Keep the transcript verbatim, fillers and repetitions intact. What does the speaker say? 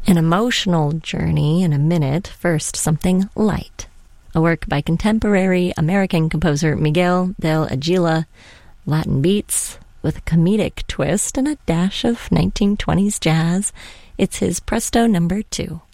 An emotional journey in a minute. First, something light. A work by contemporary American composer Miguel del Aguila. Latin beats with a comedic twist and a dash of nineteen twenties jazz. It's his Presto number two.